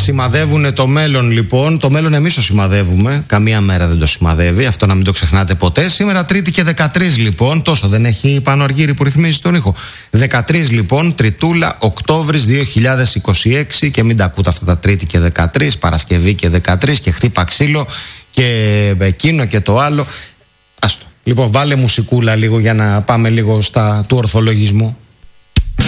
σημαδεύουν το μέλλον, λοιπόν. Το μέλλον εμείς το σημαδεύουμε. Καμία μέρα δεν το σημαδεύει. Αυτό να μην το ξεχνάτε ποτέ. Σήμερα Τρίτη και 13, λοιπόν. Τόσο δεν έχει πάνω Αργύρι που ρυθμίζει τον ήχο. 13, λοιπόν, Τριτούλα, Οκτώβρης 2026. Και μην τα ακούτε αυτά τα Τρίτη και 13, Παρασκευή και 13 και χτύπα ξύλο και εκείνο και το άλλο. Άστο. Λοιπόν, βάλε μουσικούλα λίγο για να πάμε λίγο στα του ορθολογισμού.